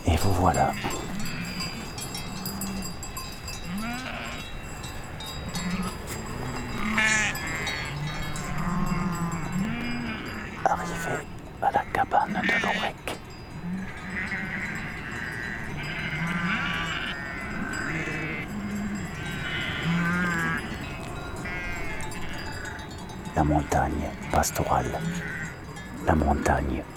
Et vous voilà. Arrivé à la cabane de Lorec. La montagne pastorale, la montagne